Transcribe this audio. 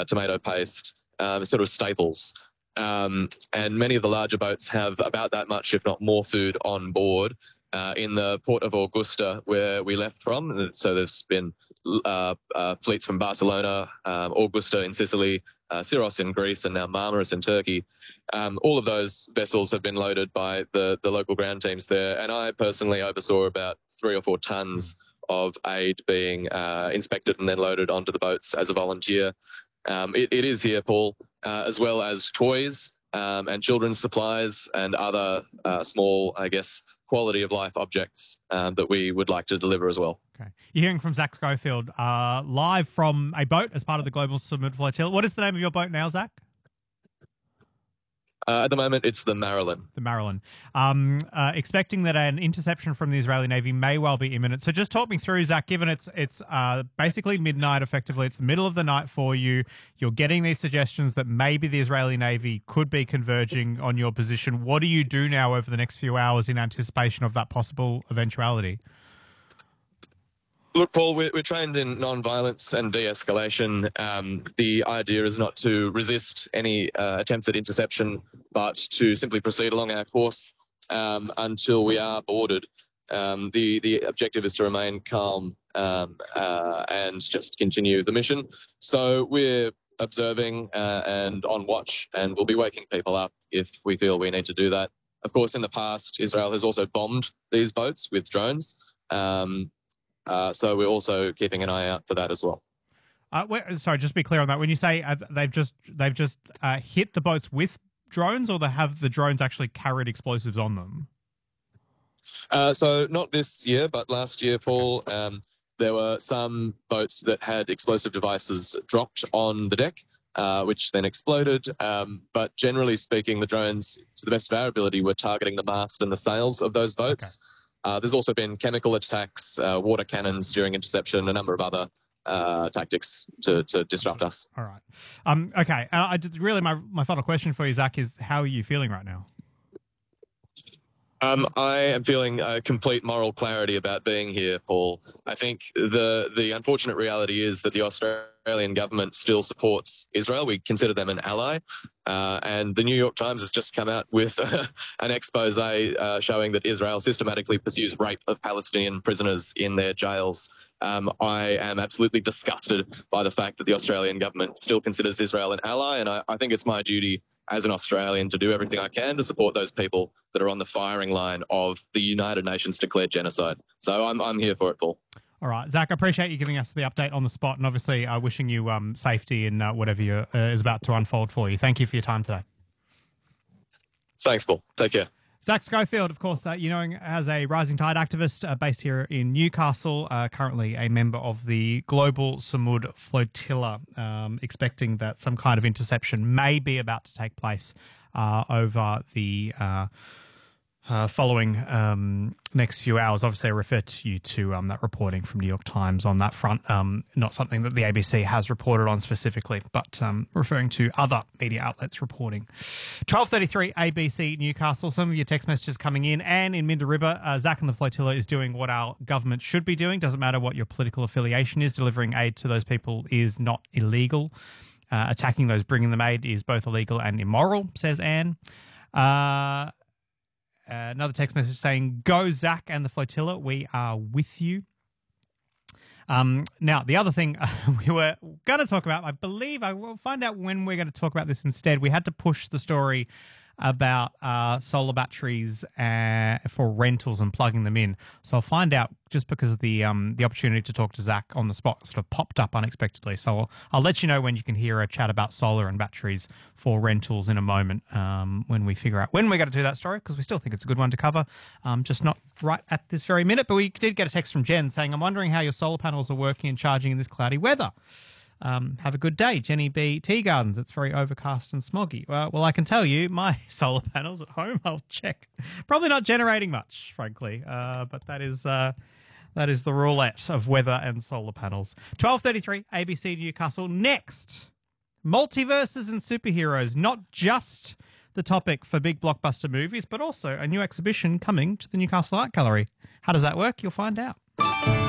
tomato paste, sort of staples. And many of the larger boats have about that much, if not more, food on board. In the port of Augusta, where we left from, so there's been fleets from Barcelona, Augusta in Sicily, Syros in Greece, and now Marmaris in Turkey. All of those vessels have been loaded by the local ground teams there, and I personally oversaw about 3 or 4 tons of aid being inspected and then loaded onto the boats as a volunteer. It is here, Paul, as well as toys and children's supplies and other small, I guess, quality of life objects that we would like to deliver as well. Okay. You're hearing from Zach Schofield live from a boat as part of the Global Samud Flotilla. What is the name of your boat now, Zach? At the moment, it's the Marilyn. The Marilyn. Expecting that an interception from the Israeli Navy may well be imminent. So just talk me through, Zach, given it's basically midnight, effectively. It's the middle of the night for you. You're getting these suggestions that maybe the Israeli Navy could be converging on your position. What do you do now over the next few hours in anticipation of that possible eventuality? Look, Paul, we're trained in non-violence and de-escalation. The idea is not to resist any attempts at interception, but to simply proceed along our course until we are boarded. The objective is to remain calm and just continue the mission. So we're observing and on watch, and we'll be waking people up if we feel we need to do that. Of course, in the past, Israel has also bombed these boats with drones. So we're also keeping an eye out for that as well. Sorry, just to be clear on that. When you say they've just hit the boats with drones, or have the drones actually carried explosives on them? So not this year, but last year, Paul, there were some boats that had explosive devices dropped on the deck, which then exploded. But generally speaking, the drones, to the best of our ability, were targeting the mast and the sails of those boats. Okay. There's also been chemical attacks, water cannons during interception, a number of other tactics to disrupt us. All right. Okay. Really, my final question for you, Zach, is how are you feeling right now? I am feeling complete moral clarity about being here, Paul. I think the unfortunate reality is that the Australian government still supports Israel. We consider them an ally. And the New York Times has just come out with an expose showing that Israel systematically pursues rape of Palestinian prisoners in their jails. I am absolutely disgusted by the fact that the Australian government still considers Israel an ally, and I think it's my duty as an Australian to do everything I can to support those people that are on the firing line of the United Nations declared genocide. So I'm here for it, Paul. All right, Zach, I appreciate you giving us the update on the spot, and obviously wishing you safety in whatever is about to unfold for you. Thank you for your time today. Thanks, Paul. Take care. Zach Schofield, of course, you know, as a Rising Tide activist based here in Newcastle, currently a member of the Global Samud Flotilla, expecting that some kind of interception may be about to take place over the following next few hours. Obviously, I refer to you to that reporting from New York Times on that front. Not something that the ABC has reported on specifically, but referring to other media outlets reporting. 12:33 ABC Newcastle. Some of your text messages coming in. And in Minda River, Zach and the Flotilla is doing what our government should be doing. Doesn't matter what your political affiliation is. Delivering aid to those people is not illegal. Attacking those bringing them aid is both illegal and immoral, says Anne. Another text message saying, "Go, Zach and the Flotilla, we are with you." Now, the other thing we were going to talk about, I believe, I will find out when we're going to talk about this instead. We had to push the story about solar batteries for rentals and plugging them in. So I'll find out, just because the opportunity to talk to Zach on the spot sort of popped up unexpectedly. So I'll let you know when you can hear a chat about solar and batteries for rentals in a moment, when we figure out when we're going to do that story, because we still think it's a good one to cover, just not right at this very minute. But we did get a text from Jen saying, "I'm wondering how your solar panels are working and charging in this cloudy weather. Have a good day, Jenny B. Tea Gardens. It's very overcast and smoggy." Well, I can tell you, my solar panels at home, I'll check, probably not generating much, frankly. But that is the roulette of weather and solar panels. 12:33 ABC Newcastle. Next, multiverses and superheroes, not just the topic for big blockbuster movies, but also a new exhibition coming to the Newcastle Art Gallery. How does that work? You'll find out.